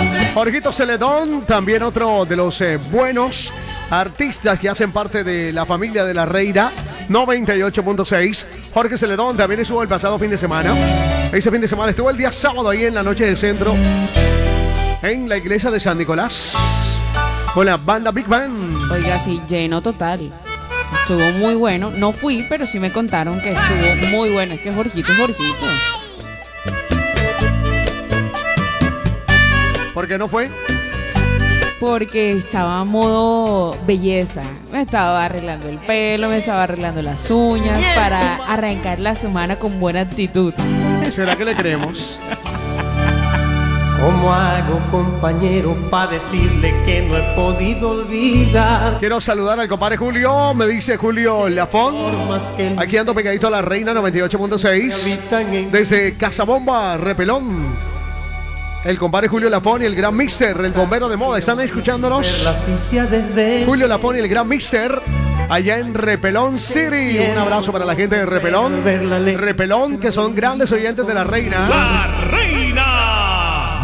Jorgito Celedón, también otro de los buenos artistas que hacen parte de la familia de la Reina 98.6. Jorge Celedón también estuvo el pasado fin de semana. Ese fin de semana estuvo el día sábado ahí en la noche del centro, en la iglesia de San Nicolás, con la banda Big Band. Oiga, sí, lleno total. Estuvo muy bueno. No fui, pero sí me contaron que estuvo muy bueno. Es que Jorgito es Jorgito. ¿Por qué no fue? Porque estaba a modo belleza. Me estaba arreglando el pelo, me estaba arreglando las uñas para arrancar la semana con buena actitud. ¿Será que le creemos? ¿Cómo hago, compañero, para decirle que no he podido olvidar? Quiero saludar al compadre Julio. Me dice Julio Lafón. Aquí ando pegadito a la Reina 98.6. Desde Casabomba, Repelón. El compadre Julio Lafón y el gran Mister, el bombero de moda, están escuchándonos. Julio Lafón y el gran Mister, allá en Repelón City. Un abrazo para la gente de Repelón. Repelón, que son grandes oyentes de la Reina. La Reina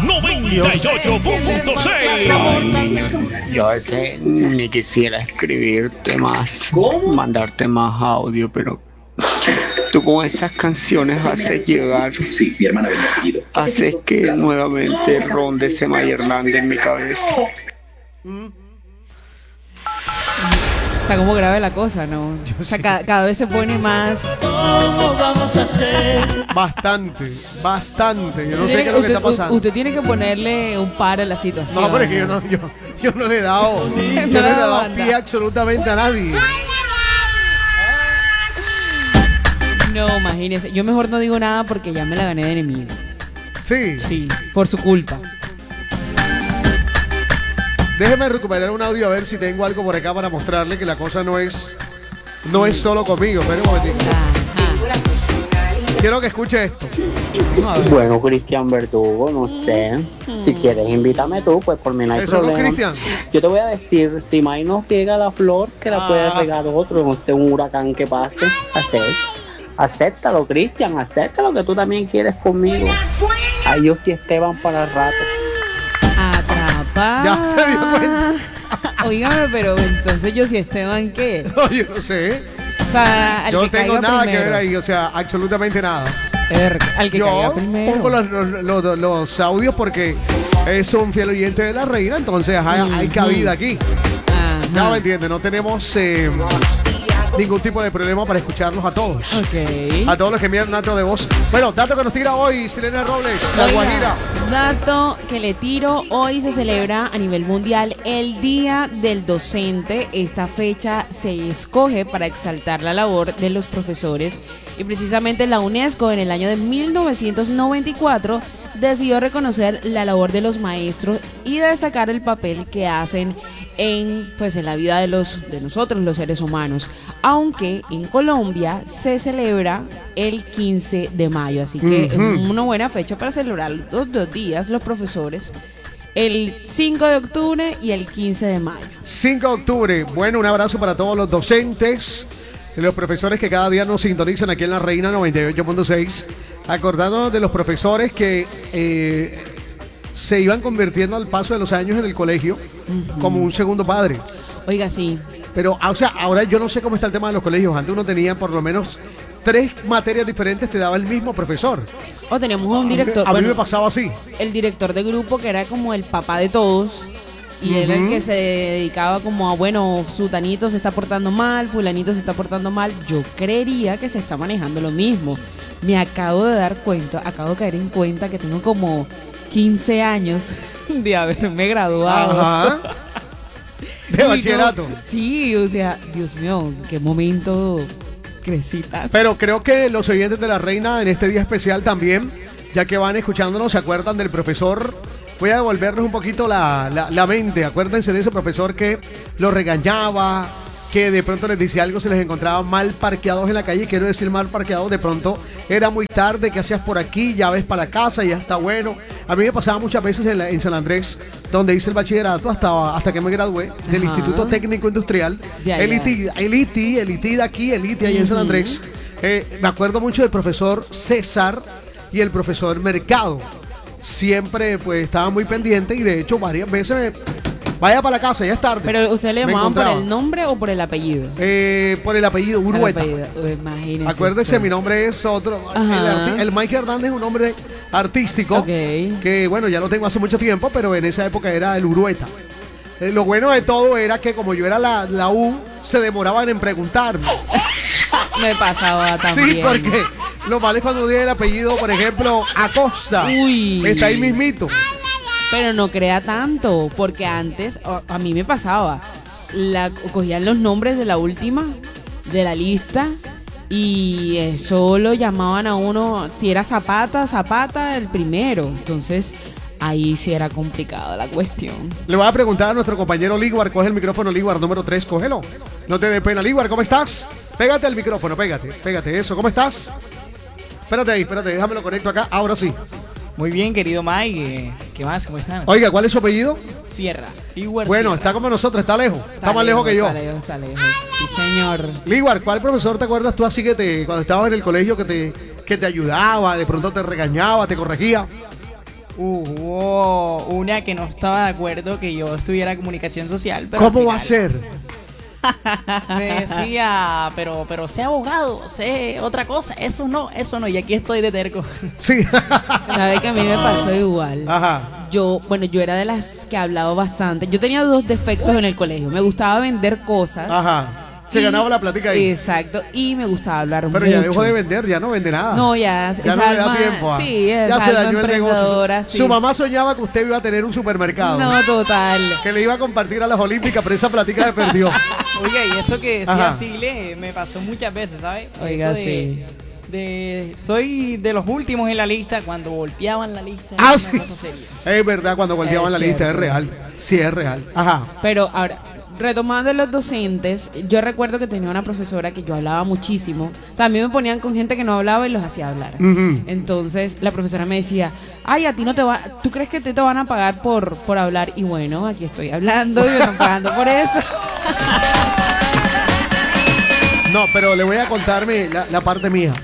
98.6. Yo a veces ni quisiera escribirte más, mandarte más audio, pero tú con esas canciones haces llegar, haces que nuevamente ronde ese Maya Hernández en mi cabeza. Está como grave la cosa, ¿no? O sea, cada vez se pone más... ¿Cómo vamos a hacer? Bastante. Yo no sé qué es lo que está pasando. Usted tiene que ponerle un par a la situación. No, pero es que yo no le he dado, pie absolutamente a nadie. No, imagínese. Yo mejor no digo nada porque ya me la gané de enemigo. Sí. Sí, por su culpa. Déjeme recuperar un audio a ver si tengo algo por acá para mostrarle que la cosa no es solo conmigo. Espera un momentito. Quiero que escuche esto. Bueno, Cristian Verdugo, no sé. Si quieres, invítame tú, pues por mí no hay ¿Eso problema. no, Cristian? Yo te voy a decir, si May nos llega la flor, que la puede regar otro, no sé, un huracán que pase. Acéptalo, Cristian, acéptalo, que tú también quieres conmigo. Ay, yo sí Esteban para el rato. Atrapa. Ya se dio cuenta. Oígame, pero entonces yo sí Esteban, ¿qué? No, yo no sé. O sea, al Yo que no tengo caiga nada primero. que ver ahí, o sea, absolutamente nada. Al que caiga Yo primero. pongo los audios porque es un fiel oyente de la Reina, entonces hay cabida aquí. Ajá. Ya me entiende, no tenemos ningún tipo de problema para escucharlos a todos. Ok. A todos los que envían datos de voz. Bueno, dato que nos tira hoy Selena Robles, la Oiga, Guajira. dato que le tiro, hoy se celebra a nivel mundial el Día del Docente. Esta fecha se escoge para exaltar la labor de los profesores y precisamente la UNESCO en el año de 1994 decidió reconocer la labor de los maestros y destacar el papel que hacen en la vida de nosotros los seres humanos, aunque en Colombia se celebra el 15 de mayo, así que es una buena fecha para celebrar los dos días los profesores, el 5 de octubre y el 15 de mayo. 5 de octubre, bueno, un abrazo para todos los docentes, los profesores que cada día nos sintonizan aquí en la Reina 98.6, acordándonos de los profesores que se iban convirtiendo al paso de los años en el colegio como un segundo padre. Oiga, sí. Pero, o sea, ahora yo no sé cómo está el tema de los colegios. Antes uno tenía por lo menos 3 materias diferentes, te daba el mismo profesor. O teníamos un director. A mí me pasaba así. El director de grupo que era como el papá de todos. Y él era el que se dedicaba como a, bueno, sutanito se está portando mal, fulanito se está portando mal. Yo creería que se está manejando lo mismo. Me acabo de caer en cuenta que tengo como 15 años de haberme graduado. Ajá. De bachillerato. Sí, o sea, Dios mío, en qué momento crecí tanto. Pero creo que los oyentes de la Reina en este día especial también, ya que van escuchándonos, se acuerdan del profesor. Voy a devolvernos un poquito la mente. Acuérdense de ese profesor que los regañaba, que de pronto les decía algo, se les encontraba mal parqueados en la calle. Quiero decir mal parqueados, de pronto era muy tarde, ¿qué hacías por aquí? Ya ves para la casa, ya está bueno. A mí me pasaba muchas veces en San Andrés, donde hice el bachillerato hasta que me gradué del Instituto Técnico Industrial. El ITI de aquí, el ITI allá en San Andrés. Me acuerdo mucho del profesor César y el profesor Mercado. siempre pues estaba muy pendiente y de hecho varias veces vaya para la casa, ya es tarde. Pero ¿usted le Me llamaban por encontraba. el nombre o por el apellido? Por el apellido Urueta. Imagínese. Acuérdese, usted. mi nombre es otro. Ajá. El Mike Hernández es un nombre artístico. Ok. Que bueno, ya lo tengo hace mucho tiempo, pero en esa época era el Urueta. Lo bueno de todo era que como yo era la U, se demoraban en preguntarme. Me pasaba también. Sí, porque lo malo es cuando tiene el apellido, por ejemplo, Acosta. Uy. Está ahí mismito. Pero no crea tanto, porque antes a mí me pasaba. Cogían los nombres de la última, de la lista, y eso lo llamaban a uno, si era Zapata, el primero. Entonces, ahí sí era complicada la cuestión. Le voy a preguntar a nuestro compañero Liguar. Coge el micrófono, Liguar, número 3, cógelo. No te dé pena, Liguar, ¿cómo estás? Pégate al micrófono, pégate, eso, ¿cómo estás? Espérate, déjame lo conecto acá, ahora sí. Muy bien, querido Mike. ¿Qué más? ¿Cómo están? Oiga, ¿cuál es su apellido? Sierra. Liguar Bueno, Sierra. está como nosotros, está lejos, está más lejos que yo. Está lejos. Sí, señor. Liguar, ¿cuál profesor te acuerdas tú así cuando estabas en el colegio que te ayudaba, de pronto te regañaba, te corregía? Hubo una que no estaba de acuerdo que yo estudiara comunicación social. Pero ¿Cómo al va a final ser? Me decía, pero sé abogado, sé otra cosa. Eso no. Y aquí estoy de terco. Sí. Sabe que a mí me pasó igual. Ajá. Yo era de las que hablaba bastante. Yo tenía 2 defectos en el colegio. Me gustaba vender cosas. Ajá. Se ganaba la plática ahí. Exacto. Y me gustaba hablar Pero mucho. ya dejó de vender, ya no vende nada. No, ya no le da tiempo. Sí, ya esa se alma dañó el negocio. emprendedora, sí. Su mamá soñaba que usted iba a tener un supermercado. No, total. Que le iba a compartir a las olímpicas, pero esa plática se perdió. Oiga, y eso que decía Ajá. Sigle me pasó muchas veces, ¿sabes? Oiga, Eso soy de los últimos en la lista cuando volteaban la lista. Ah, era sí. una cosa seria. Es verdad, cuando volteaban Es la lista, es cierto. real. Sí, es real. Ajá. Pero ahora, retomando los docentes, yo recuerdo que tenía una profesora que yo hablaba muchísimo. O sea, a mí me ponían con gente que no hablaba y los hacía hablar. Ujú. Entonces, la profesora me decía, ay, a ti no te va, ¿tú crees que te van a pagar por hablar? Y bueno, aquí estoy hablando y me están pagando por eso. No, pero le voy a contarme la parte mía.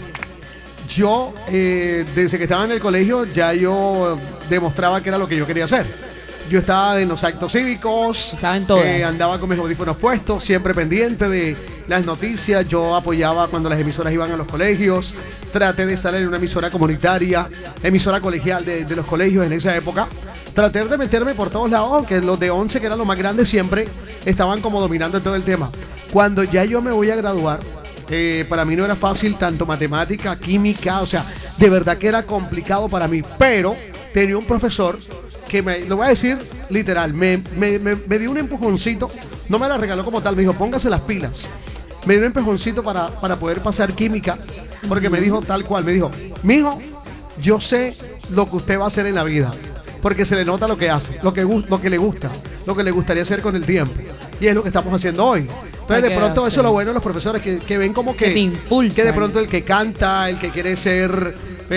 Yo, desde que estaba en el colegio, ya yo demostraba que era lo que yo quería hacer. Yo estaba en los actos cívicos. Estaba en todas. Andaba con mis audífonos puestos, siempre pendiente de las noticias. Yo apoyaba cuando las emisoras iban a los colegios. Traté de estar en una emisora comunitaria, emisora colegial de los colegios en esa época. Traté de meterme por todos lados, aunque los de 11, que eran los más grandes, siempre estaban como dominando todo el tema. Cuando ya yo me voy a graduar, para mí no era fácil tanto matemática, química, o sea, de verdad que era complicado para mí, pero tenía un profesor que lo voy a decir literal, me dio un empujoncito, no me la regaló como tal, me dijo, póngase las pilas. Me dio un empujoncito para poder pasar química, porque me dijo tal cual, me dijo, mijo, yo sé lo que usted va a hacer en la vida, porque se le nota lo que hace, lo que le gusta, lo que le gustaría hacer con el tiempo, y es lo que estamos haciendo hoy. Entonces, de pronto, eso es lo bueno de los profesores, que ven como Que te impulsan. que de pronto el que canta, el que quiere ser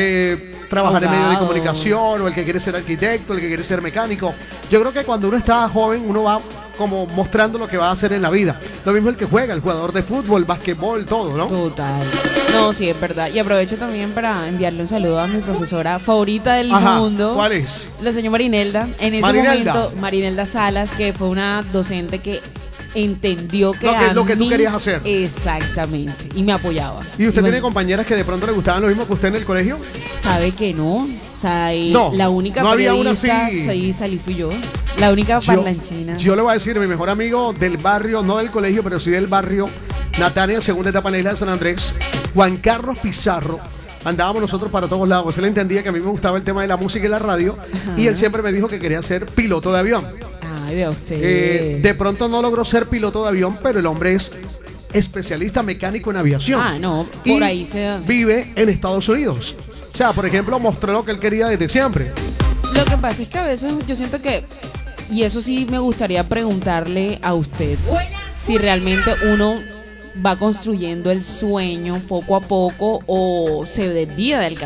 trabajar en medios de Abogado. comunicación, o el que quiere ser arquitecto, el que quiere ser mecánico. Yo creo que cuando uno está joven, uno va como mostrando lo que va a hacer en la vida. Lo mismo el que juega, el jugador de fútbol, básquetbol, todo, ¿no? Total. No, sí, es verdad. Y aprovecho también para enviarle un saludo a mi profesora favorita del Ajá, mundo. ¿cuál es? La señora Marinelda. En ese Marinelda. momento, Marinelda Salas, que fue una docente que entendió que Lo que tú mí- querías hacer. Exactamente. Y me apoyaba. ¿Y usted tiene bueno, compañeras que de pronto le gustaban lo mismo que usted en el colegio? sabe que no. O sea, y No, la única no había una periodista, así. sí, salí fui yo. La única parlanchina. Yo le voy a decir, mi mejor amigo del barrio, no del colegio, pero sí del barrio, Natania, segunda etapa en la isla de San Andrés, Juan Carlos Pizarro. Andábamos nosotros para todos lados. Él entendía que a mí me gustaba el tema de la música y la radio. Ajá. Y él siempre me dijo que quería ser piloto de avión. Ay, vea usted. De pronto no logró ser piloto de avión, pero el hombre es especialista mecánico en aviación. Ah, no, Y por ahí se... vive en Estados Unidos. O sea, por ejemplo, mostró lo que él quería desde siempre. Lo que pasa es que a veces yo siento que, y eso sí me gustaría preguntarle a usted, si realmente uno va construyendo el sueño poco a poco o se desvía del camino.